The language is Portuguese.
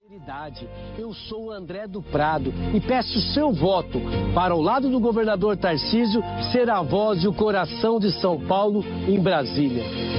Eu sou o André do Prado e peço seu voto para, ao lado do governador Tarcísio, ser a voz e o coração de São Paulo em Brasília.